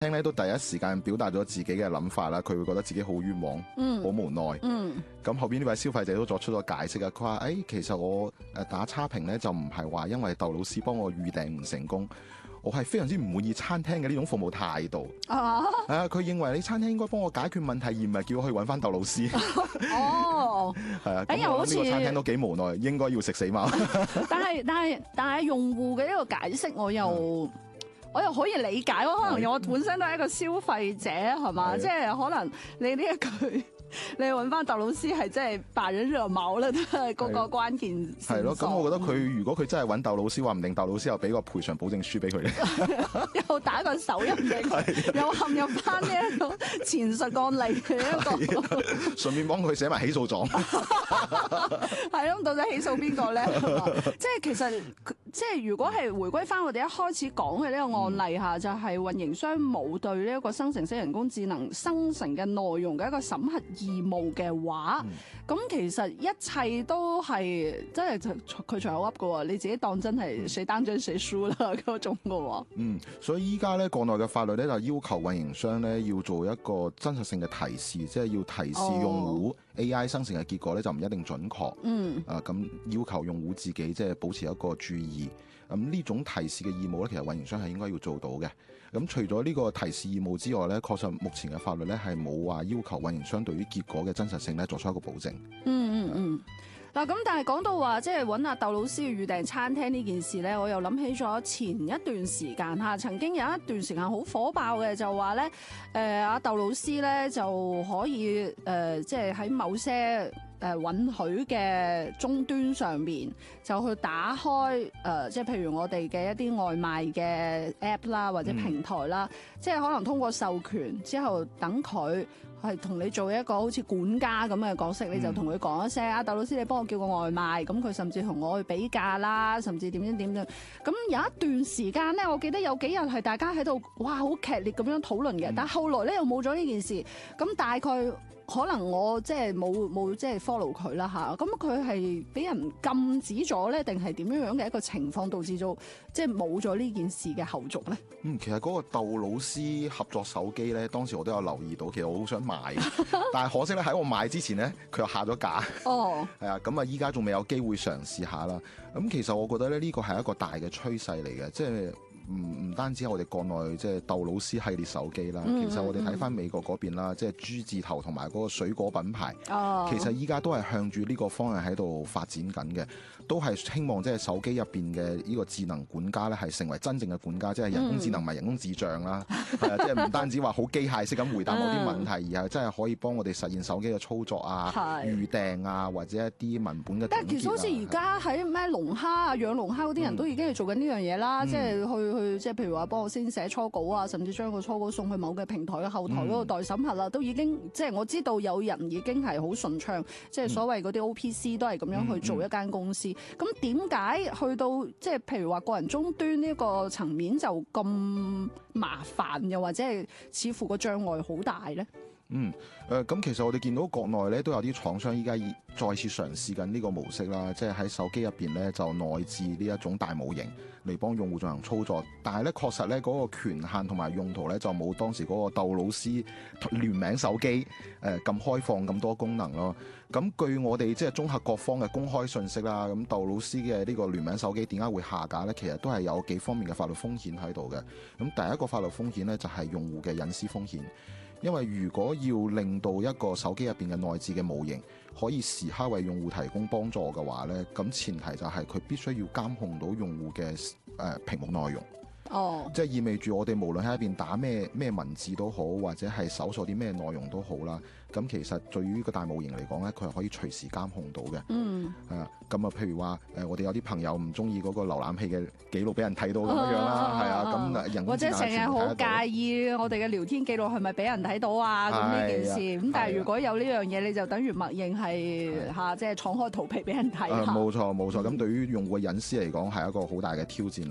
聽咧都第一時間表達咗自己嘅諗法啦，佢會覺得自己好冤枉，好無奈。咁後邊呢位消費者都作出咗解釋啊，佢話：其實我打差評咧就唔係話因為竇老師幫我預訂唔成功。我係非常之唔滿意餐廳嘅呢種服務態度。佢認為你餐廳應該幫我解決問題，而唔係叫我去揾翻竇老師。係啊，咁我諗呢個餐廳都幾無奈，應該要食死貓。 但係用戶嘅呢個解釋，我又可以理解咯。可能我本身都係一個消費者，係嘛？即係可能你呢一句。你揾翻竇老師係真係把人惹毛啦，都係嗰個關鍵。 係咯，咁我覺得佢如果佢真係揾竇老師，話唔定竇老師又俾個賠償保證書俾佢咧， 又打個手印俾佢，又陷入翻呢一個前述案例嘅一個， 順便幫佢寫埋起訴狀。 係咯，到底起訴邊個咧？即係其實即係如果係回歸翻我哋一開始講嘅呢個案例下，就係運營商冇對呢一個生成式人工智能生成嘅內容嘅一個審核義務嘅話，咁其實一切都係真係佢隨口噏嘅喎，你自己當真係誰當真誰輸啦嗰種嘅喎。 所以依家咧國內嘅法律咧就要求運營商咧要做一個真實性嘅提示，即係要提示用戶 AI 生成嘅結果咧就唔一定準確。咁要求用戶自己即係保持一個注意。咁呢種提示嘅義務咧，其實運營商係應該要做到嘅。咁除咗呢個提示義務之外咧，確實目前嘅法律咧係冇話要求運營商對於結果嘅真實性咧作出一個保證。 嗱咁，但係講到話即係揾阿竇老師預訂餐廳呢件事咧，我又諗起咗前一段時間嚇，曾經有一段時間好火爆嘅，就話咧阿竇老師咧就可以即係喺某些允許嘅終端上面就去打開即係譬如我哋嘅一啲外賣嘅 app 啦，或者平台啦，即係可能通過授權之後，等佢係同你做一個好似管家咁嘅角色，你就同佢講一聲阿竇老師，你幫我叫個外賣，咁佢甚至同我去比價啦，甚至點樣。咁有一段時間咧，我記得有幾日係大家喺度哇好劇烈咁樣討論嘅，但係後來咧又冇咗呢件事，咁大概。可能我即係冇即係 follow 佢啦嚇，咁佢係俾人禁止咗咧，定係點樣嘅一個情況導致咗即係冇咗呢件事嘅後續咧？ 其實嗰個竇老師合作手機咧，當時我都有留意到，其實我好想買，但係可惜咧喺我買之前咧，佢又下咗架。係啊，咁啊依家仲未有機會嘗試下啦。咁其實我覺得咧呢個係一個大嘅趨勢嚟嘅，即係。唔單止係我哋國內即係竇老師系列手機啦，其實我哋睇翻美國嗰邊啦，即係豬字頭同埋嗰個水果品牌，其實依家都係向住呢個方向喺度發展緊嘅，都係希望即係手機入邊嘅呢個智能管家咧係成為真正嘅管家，即係人工智能唔係人工智障啦，即係唔單止話好機械式咁回答某啲問題，而係真係可以幫我哋實現手機嘅操作啊、預訂啊或者一啲文本嘅。 但係其實好似而家喺咩龍蝦啊、養龍蝦嗰啲人都已經係做緊呢樣嘢啦，即係去即係譬如話幫我先寫初稿啊，甚至將個初稿送去某嘅平台嘅後台嗰度待審核啦，都已經即係我知道有人已經係好順暢，即係所謂嗰啲 OPC 都係咁樣去做一間公司。咁點解去到即係譬如話個人終端呢個層面就咁麻煩，又或者係似乎個障礙好大咧？ 咁其實我哋見到國內咧都有啲廠商依家再次嘗試緊呢個模式啦，即係喺手機入邊咧就內置呢一種大模型嚟幫用戶進行操作，但係咧確實咧嗰個權限同埋用途咧就冇當時嗰個竇老師聯名手機咁開放咁多功能咯。咁據我哋即係綜合各方嘅公開信息啦，咁竇老師嘅呢個聯名手機點解會下架咧？其實都係有幾方面嘅法律風險喺度嘅。咁第一個法律風險咧就係用戶嘅隱私風險。因為如果要令到一個手機入邊嘅內置嘅模型可以時刻為用戶提供幫助嘅話呢，咁前提就係佢必須要監控到用戶嘅屏幕內容。即係意味住我哋無論喺入邊打咩文字都好，或者係搜索啲咩內容都好啦。咁其實對於個大模型嚟講呢，佢係可以隨時監控到嘅。咁啊，譬如話我哋有啲朋友唔中意嗰個瀏覽器嘅記錄俾人睇到咁樣啦，咁人工智能或者成日好介意我哋嘅聊天記錄係咪俾人睇到啊？咁呢件事咁，但係如果有呢樣嘢，你就等於默認係即係敞開肚皮俾人睇。 冇錯。咁對於用戶嘅隱私嚟講係一個好大嘅挑戰啦。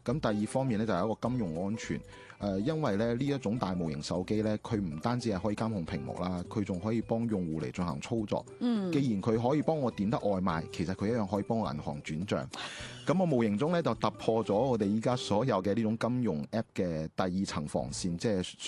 咁第二方面咧就係一個金融安全。因為咧呢一種大模型手機咧，佢唔單止係可以監控屏幕啦，佢仲可以幫用戶嚟進行操作。既然佢可以幫我點得外賣，其實佢一樣可以幫我銀行轉帳。咁我無形中咧就突破咗我哋依家所有嘅呢種金融 app 嘅第二層防線，即係